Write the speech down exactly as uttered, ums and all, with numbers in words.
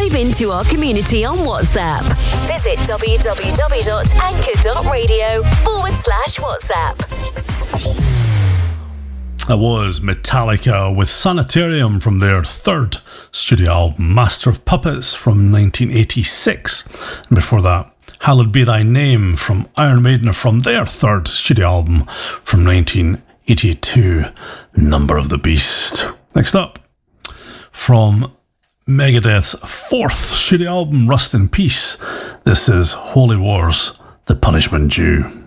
Dive into our community on WhatsApp. Visit www.anchor.radio forward slash WhatsApp. That was Metallica with Sanitarium from their third studio album, Master of Puppets, from nineteen eighty-six. And before that, Hallowed Be Thy Name from Iron Maiden from their third studio album from nineteen eighty-two, Number of the Beast. Next up, from Megadeth's fourth studio album, Rust in Peace, this is Holy Wars, The Punishment Due.